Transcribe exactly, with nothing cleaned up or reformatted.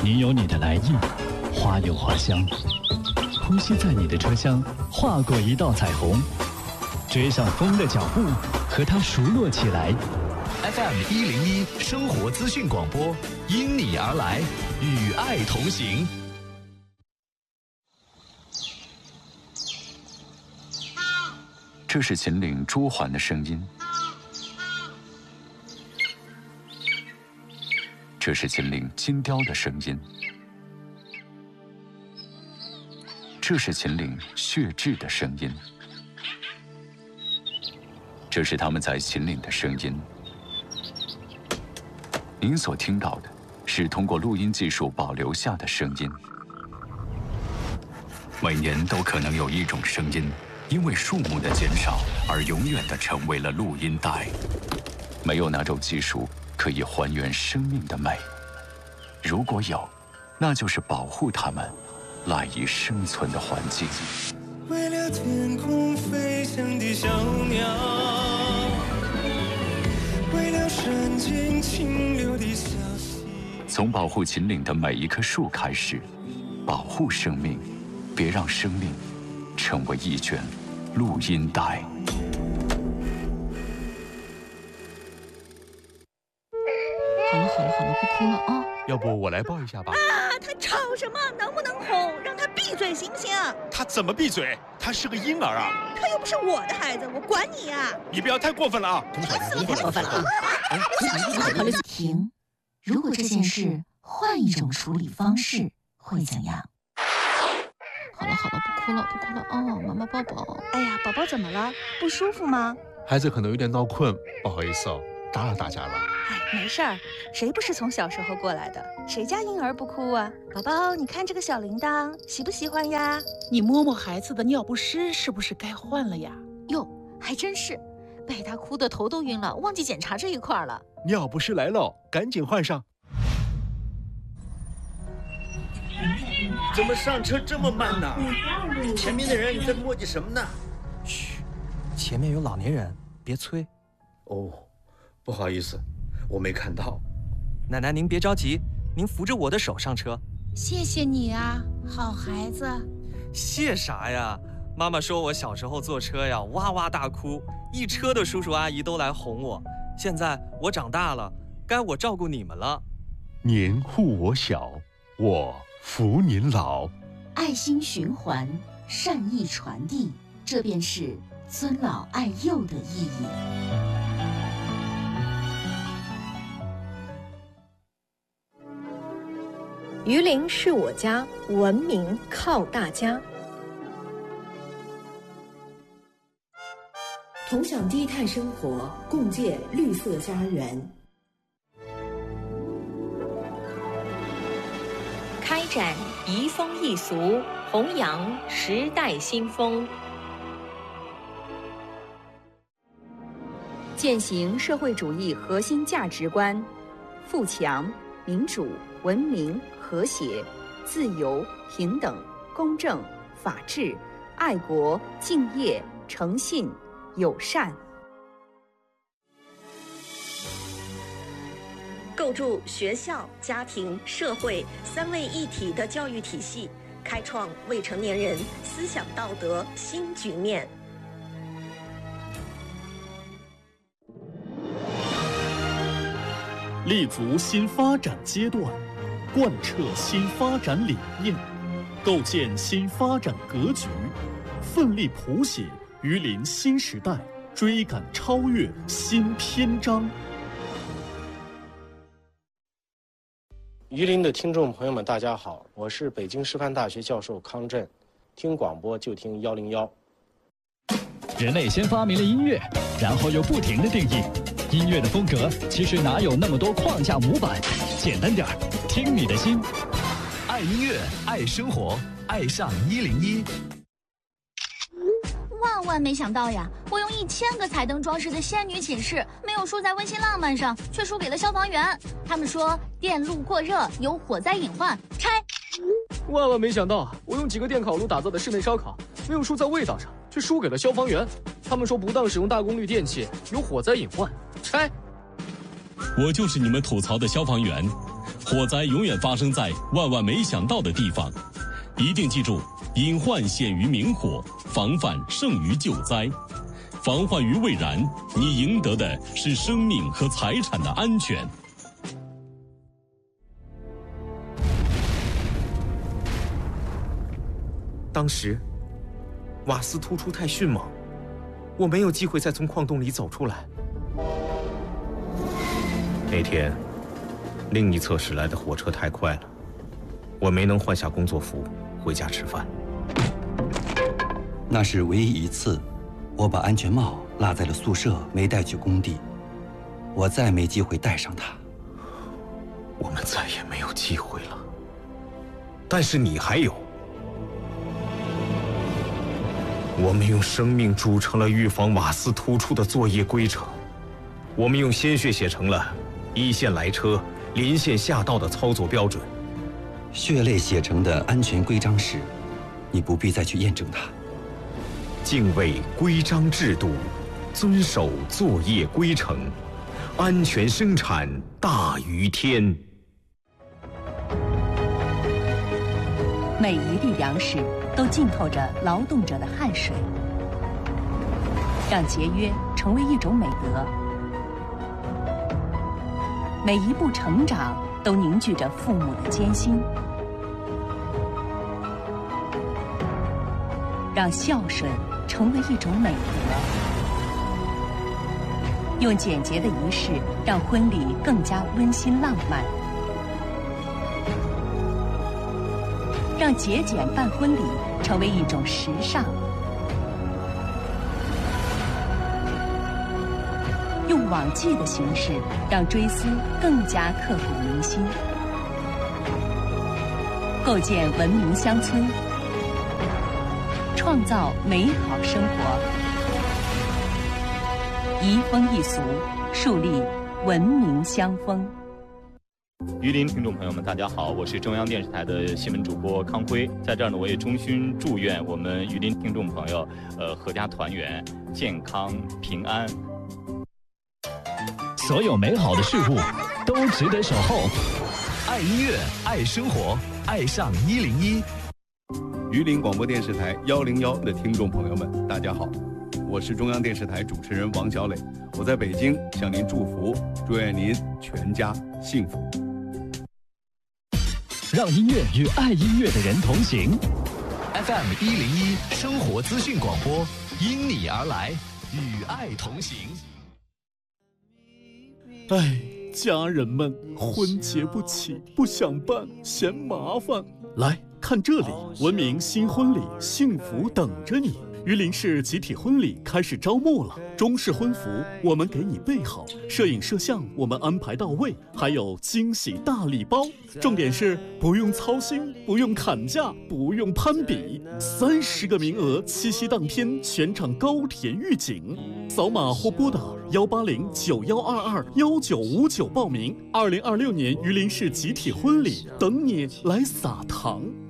你有你的来意，花有花香，呼吸在你的车厢划过一道彩虹，追上风的脚步，和它熟络起来。 F M 一零一生活资讯广播，因你而来，与爱同行。 这是秦岭朱鹮的声音，这是秦岭金雕的声音，这是秦岭血雉的声音，这是他们在秦岭的声音。您所听到的是通过录音技术保留下的声音。每年都可能有一种声音因为树木的减少而永远地成为了录音带。没有哪种技术可以还原生命的美，如果有，那就是保护它们赖以生存的环境。 为了天空飞翔的小鸟，为了山间清流的小溪。 从保护秦岭的每一棵树开始，保护生命，别让生命成为一卷录音带。 好了好了好了，不哭了啊！ 要不我来抱一下吧？ 啊，他吵什么？能不能哄？让他闭嘴行不行？ 他怎么闭嘴？他是个婴儿啊！ 他又不是我的孩子，我管你啊！ 你不要太过分了啊！ 太过分了啊！ 停！如果这件事换一种处理方式，会怎样？好了好了，不哭了不哭了哦，妈妈抱抱。 哎呀，宝宝怎么了？不舒服吗？ 孩子可能有点闹困，不好意思哦，打扰大家了。 哎，没事儿，谁不是从小时候过来的？谁家婴儿不哭啊？宝宝，你看这个小铃铛，喜不喜欢呀？ 你摸摸孩子的尿不湿，是不是该换了呀？ 哟，还真是，被他哭得头都晕了，忘记检查这一块了。 尿不湿来了，赶紧换上。 怎么上车这么慢呢？前面的人在磨叽什么呢？ 嘘，前面有老年人，别催。 哦，不好意思，我没看到。 奶奶您别着急，您扶着我的手上车。 谢谢你啊，好孩子。 谢啥呀？妈妈说我小时候坐车呀，哇哇大哭，一车的叔叔阿姨都来哄我。现在我长大了，该我照顾你们了。 您护我小，我扶您老。 爱心循环，善意传递，这便是尊老爱幼的意义。 榆林是我家，文明靠大家。 同享低碳生活，共建绿色家园。 开展移风易俗，弘扬时代新风， 践行社会主义核心价值观：富强、民主、文明、和谐、自由、平等、公正、法治、爱国、敬业、诚信、友善。 构筑学校、家庭、社会三位一体的教育体系，开创未成年人思想道德新局面。 立足新发展阶段，贯彻新发展理念，构建新发展格局，奋力谱写榆林新时代，追赶超越新篇章。 榆林的听众朋友们，大家好，我是北京师范大学教授康震，听广播就听幺零幺。 人类先发明了音乐，然后又不停地定义音乐的风格，其实哪有那么多框架模板？简单点儿，听你的心。 爱音乐，爱生活，爱上一零一。 万万没想到呀！我用一千个彩灯装饰的仙女寝室，没有输在温馨浪漫上，却输给了消防员。他们说电路过热有火灾隐患，拆。 万万没想到啊！我用几个电烤炉打造的室内烧烤，没有输在味道上，却输给了消防员。他们说不当使用大功率电器有火灾隐患，拆。 我就是你们吐槽的消防员， 火灾永远发生在万万没想到的地方。一定记住，隐患显于明火，防范胜于救灾。防患于未然，你赢得的是生命和财产的安全。 当时，瓦斯突出太迅猛，我没有机会再从矿洞里走出来。那天，另一侧驶来的火车太快了，我没能换下工作服回家吃饭。 那是唯一一次，我把安全帽落在了宿舍，没带去工地。我再没机会戴上它。 我们再也没有机会了。但是你还有。我们用生命铸成了预防瓦斯突出的作业规程，我们用鲜血写成了一线来车、临线下道的操作标准。 血泪写成的安全规章时，你不必再去验证它。 敬畏规章制度，遵守作业规程，安全生产大于天。 每一粒粮食都浸透着劳动者的汗水，让节约成为一种美德。每一步成长都凝聚着父母的艰辛，让孝顺成为一种美德。用简洁的仪式让婚礼更加温馨浪漫，让节俭办婚礼成为一种时尚。用网祭的形式让追思更加刻骨铭心，构建文明乡村，创造美好生活，移风易俗，树立文明乡风。 榆林听众朋友们，大家好，我是中央电视台的新闻主播康辉，在这儿呢，我也衷心祝愿我们榆林听众朋友，呃，阖家团圆，健康平安。 所有美好的事物都值得守候。爱音乐，爱生活，爱上一零一。 榆林广播电视台幺零幺的听众朋友们，大家好，我是中央电视台主持人王小磊，我在北京向您祝福，祝愿您全家幸福。 让音乐与爱音乐的人同行。F M 一零一生活资讯广播，因你而来，与爱同行。 哎，家人们，婚结不起，不想办，嫌麻烦。来看这里，文明新婚礼，幸福等着你。榆林市集体婚礼开始招募了，中式婚服我们给你备好，摄影摄像我们安排到位，还有惊喜大礼包。重点是不用操心，不用砍价，不用攀比，三十个名额，七夕当天全场高甜预警。扫码或拨打幺八零九幺二二幺九五九报名。二零二六年榆林市集体婚礼，等你来撒糖。